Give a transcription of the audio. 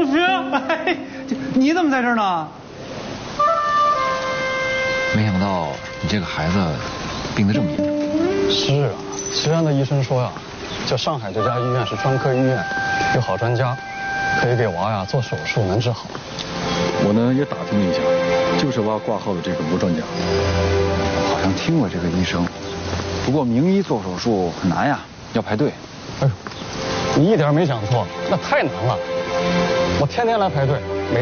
同学，哎，你怎么在这儿呢？ 没想到你这个孩子病得这么严重。 是啊，虽然那医生说呀，这上海这家医院是专科医院，有好专家，可以给娃呀做手术，能治好。 我呢也打听了一下，就是娃挂号的这个罗专家。 好像听过这个医生，不过名医做手术很难呀，要排队。 哎呦，你一点没讲错，那太难了。我天天来排队，